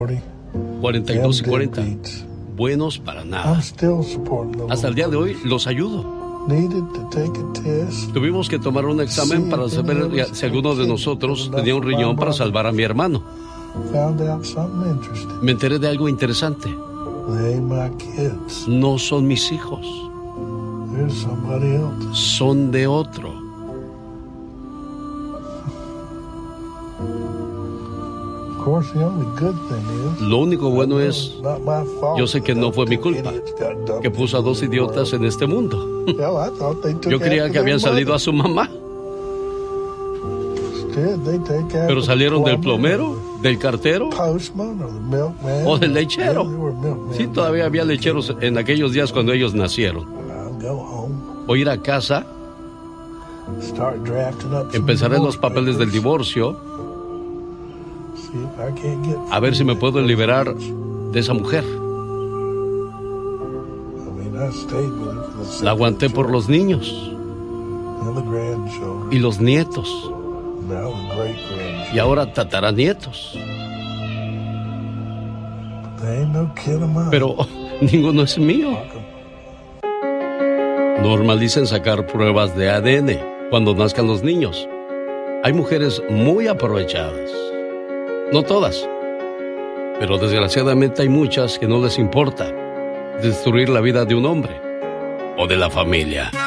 42 y 40. Buenos para nada. Hasta el día de hoy los ayudo. Tuvimos que tomar un examen para saber si alguno de nosotros tenía un riñón para salvar a mi hermano. Me enteré de algo interesante. No son mis hijos. Son de otro. Lo único bueno es, yo sé que no fue mi culpa, que puso a dos idiotas en este mundo. Yo creía que habían salido a su mamá. Pero salieron del plomero, del cartero o del lechero. Sí, todavía había lecheros en aquellos días cuando ellos nacieron. Voy a ir a casa, empezaré los papeles del divorcio, a ver si me puedo liberar de esa mujer. La aguanté por los niños y los nietos y ahora tataranietos. Pero ninguno es mío. Normalicen sacar pruebas de ADN cuando nazcan los niños. Hay mujeres muy aprovechadas. No todas, pero desgraciadamente hay muchas que no les importa destruir la vida de un hombre o de la familia.